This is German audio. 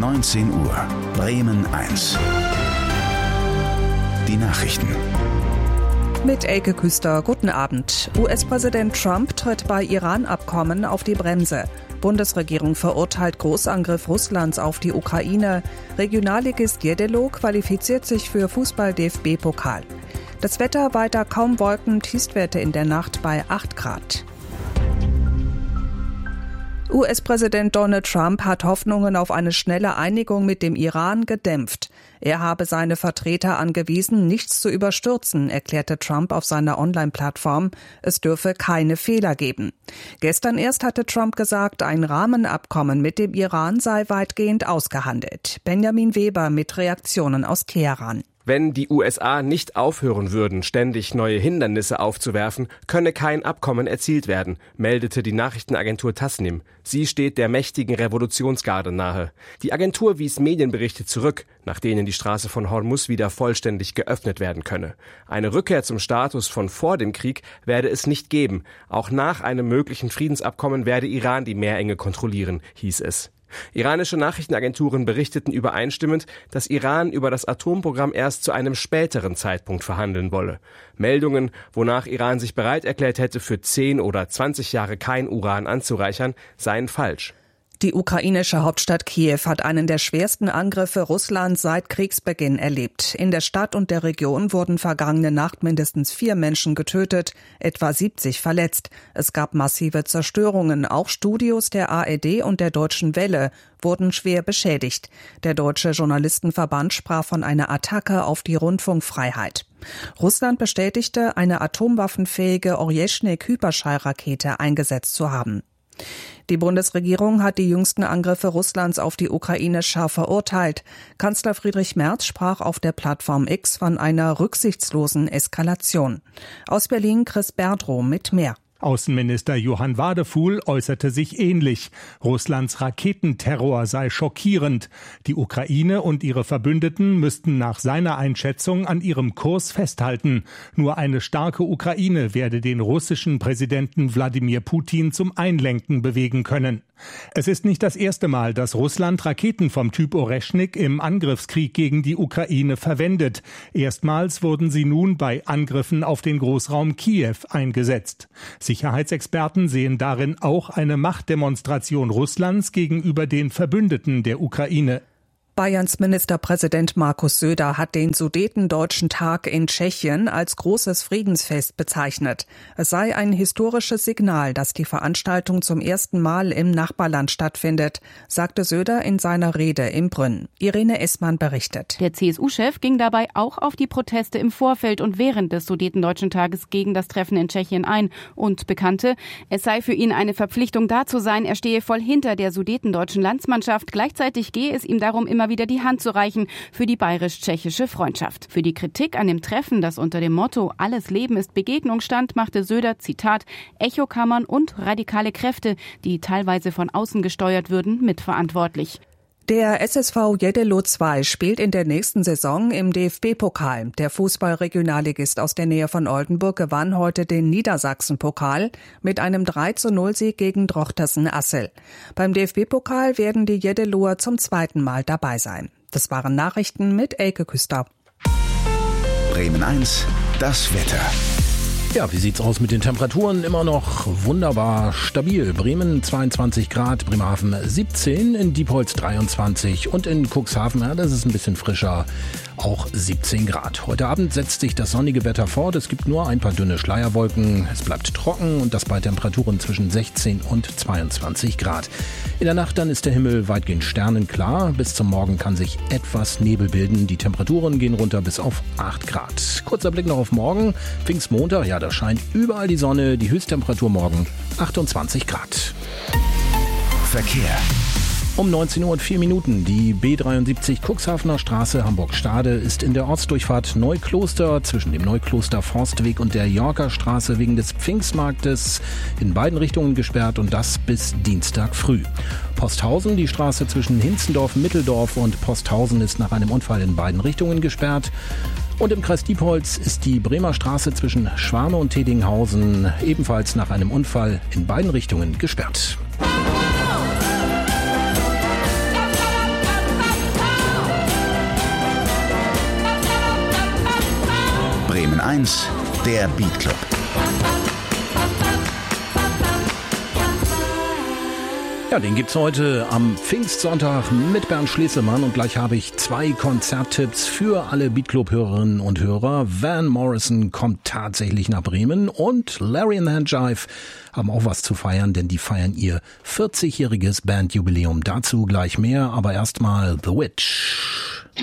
19 Uhr, Bremen 1. Die Nachrichten. Mit Elke Küster, guten Abend. US-Präsident Trump tritt bei Iran-Abkommen auf die Bremse. Bundesregierung verurteilt Großangriff Russlands auf die Ukraine. Regionalligist Jeddelo qualifiziert sich für Fußball-DFB-Pokal. Das Wetter weiter kaum Wolken, Tiefstwerte in der Nacht bei 8 Grad. US-Präsident Donald Trump hat Hoffnungen auf eine schnelle Einigung mit dem Iran gedämpft. Er habe seine Vertreter angewiesen, nichts zu überstürzen, erklärte Trump auf seiner Online-Plattform. Es dürfe keine Fehler geben. Gestern erst hatte Trump gesagt, ein Rahmenabkommen mit dem Iran sei weitgehend ausgehandelt. Benjamin Weber mit Reaktionen aus Teheran. Wenn die USA nicht aufhören würden, ständig neue Hindernisse aufzuwerfen, könne kein Abkommen erzielt werden, meldete die Nachrichtenagentur Tasnim. Sie steht der mächtigen Revolutionsgarde nahe. Die Agentur wies Medienberichte zurück, nach denen die Straße von Hormuz wieder vollständig geöffnet werden könne. Eine Rückkehr zum Status von vor dem Krieg werde es nicht geben. Auch nach einem möglichen Friedensabkommen werde Iran die Meerenge kontrollieren, hieß es. Iranische Nachrichtenagenturen berichteten übereinstimmend, dass Iran über das Atomprogramm erst zu einem späteren Zeitpunkt verhandeln wolle. Meldungen, wonach Iran sich bereit erklärt hätte, für 10 oder 20 Jahre kein Uran anzureichern, seien falsch. Die ukrainische Hauptstadt Kiew hat einen der schwersten Angriffe Russlands seit Kriegsbeginn erlebt. In der Stadt und der Region wurden vergangene Nacht mindestens 4 Menschen getötet, etwa 70 verletzt. Es gab massive Zerstörungen. Auch Studios der ARD und der Deutschen Welle wurden schwer beschädigt. Der Deutsche Journalistenverband sprach von einer Attacke auf die Rundfunkfreiheit. Russland bestätigte, eine atomwaffenfähige Orjeschnik-Hyperschallrakete eingesetzt zu haben. Die Bundesregierung hat die jüngsten Angriffe Russlands auf die Ukraine scharf verurteilt. Kanzler Friedrich Merz sprach auf der Plattform X von einer rücksichtslosen Eskalation. Aus Berlin Chris Berdrow mit mehr. Außenminister Johann Wadefuhl äußerte sich ähnlich. Russlands Raketenterror sei schockierend. Die Ukraine und ihre Verbündeten müssten nach seiner Einschätzung an ihrem Kurs festhalten. Nur eine starke Ukraine werde den russischen Präsidenten Wladimir Putin zum Einlenken bewegen können. Es ist nicht das erste Mal, dass Russland Raketen vom Typ Oreschnik im Angriffskrieg gegen die Ukraine verwendet. Erstmals wurden sie nun bei Angriffen auf den Großraum Kiew eingesetzt. Sicherheitsexperten sehen darin auch eine Machtdemonstration Russlands gegenüber den Verbündeten der Ukraine. Bayerns Ministerpräsident Markus Söder hat den Sudetendeutschen Tag in Tschechien als großes Friedensfest bezeichnet. Es sei ein historisches Signal, dass die Veranstaltung zum ersten Mal im Nachbarland stattfindet, sagte Söder in seiner Rede in Brünn. Irene Essmann berichtet. Der CSU-Chef ging dabei auch auf die Proteste im Vorfeld und während des Sudetendeutschen Tages gegen das Treffen in Tschechien ein und bekannte, es sei für ihn eine Verpflichtung, da zu sein. Er stehe voll hinter der sudetendeutschen Landsmannschaft. Gleichzeitig gehe es ihm darum, immer wieder die Hand zu reichen für die bayerisch-tschechische Freundschaft. Für die Kritik an dem Treffen, das unter dem Motto »Alles Leben ist Begegnung« stand, machte Söder, Zitat, Echokammern und radikale Kräfte, die teilweise von außen gesteuert würden, mitverantwortlich. Der SSV Jeddelo II spielt in der nächsten Saison im DFB-Pokal. Der Fußball-Regionalligist aus der Nähe von Oldenburg gewann heute den Niedersachsen-Pokal mit einem 3:0-Sieg gegen Drochtersen-Assel. Beim DFB-Pokal werden die Jeddeloer zum 2. Mal dabei sein. Das waren Nachrichten mit Elke Küster. Bremen 1, das Wetter. Ja, wie sieht's aus mit den Temperaturen? Immer noch wunderbar stabil. Bremen 22 Grad, Bremerhaven 17, in Diepholz 23 und in Cuxhaven, ja, das ist ein bisschen frischer, auch 17 Grad. Heute Abend setzt sich das sonnige Wetter fort. Es gibt nur ein paar dünne Schleierwolken. Es bleibt trocken und das bei Temperaturen zwischen 16 und 22 Grad. In der Nacht dann ist der Himmel weitgehend sternenklar. Bis zum Morgen kann sich etwas Nebel bilden. Die Temperaturen gehen runter bis auf 8 Grad. Kurzer Blick noch auf morgen. Pfingstmontag, ja, da scheint überall die Sonne. Die Höchsttemperatur morgen 28 Grad. Verkehr. Um 19:04 Uhr. Die B73 Cuxhavener Straße Hamburg-Stade ist in der Ortsdurchfahrt Neukloster zwischen dem Neukloster Forstweg und der Yorker Straße wegen des Pfingstmarktes in beiden Richtungen gesperrt und das bis Dienstag früh. Posthausen, die Straße zwischen Hinzendorf, Mitteldorf und Posthausen ist nach einem Unfall in beiden Richtungen gesperrt. Und im Kreis Diepholz ist die Bremer Straße zwischen Schwarme und Tedinghausen ebenfalls nach einem Unfall in beiden Richtungen gesperrt. 1, der Beat Club. Ja, den gibt's heute am Pfingstsonntag mit Bernd Schliesemann und gleich habe ich 2 Konzerttipps für alle Beatclub-Hörerinnen und Hörer. Van Morrison kommt tatsächlich nach Bremen und Larry and the Handjive haben auch was zu feiern, denn die feiern ihr 40-jähriges Bandjubiläum. Dazu gleich mehr, aber erstmal The Witch.